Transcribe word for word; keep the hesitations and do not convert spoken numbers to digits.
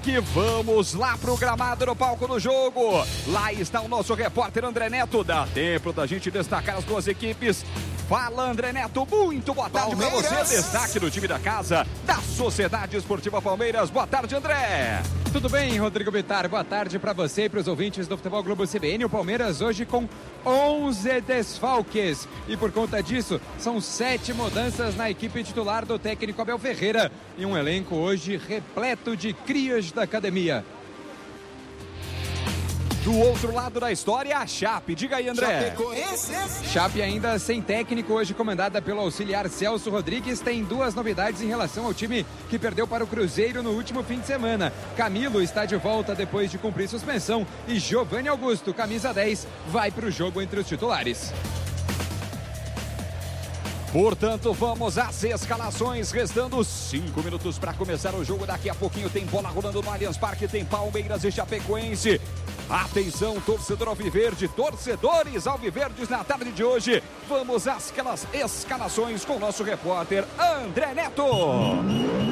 destaque. Vamos lá pro gramado no palco do jogo. Lá está o nosso repórter André Neto. Dá tempo da gente destacar as duas equipes. Fala, André Neto, muito boa tarde para você. Destaque do time da casa, da Sociedade Esportiva Palmeiras. Boa tarde, André. Tudo bem, Rodrigo Bittar? Boa tarde para você e para os ouvintes do Futebol Globo C B N. O Palmeiras hoje com onze desfalques. E por conta disso, são sete mudanças na equipe titular do técnico Abel Ferreira. E um elenco hoje repleto de crias da academia. Do outro lado da história, a Chape. Diga aí, André. Chape ainda sem técnico, hoje comandada pelo auxiliar Celso Rodrigues, tem duas novidades em relação ao time que perdeu para o Cruzeiro no último fim de semana. Camilo está de volta depois de cumprir suspensão e Giovanni Augusto, camisa dez, vai para o jogo entre os titulares. Portanto, vamos às escalações, restando cinco minutos para começar o jogo. Daqui a pouquinho tem bola rolando no Allianz Parque, tem Palmeiras e Chapecoense. Atenção, torcedor alviverde, torcedores alviverdes na tarde de hoje. Vamos às escalações com o nosso repórter André Neto.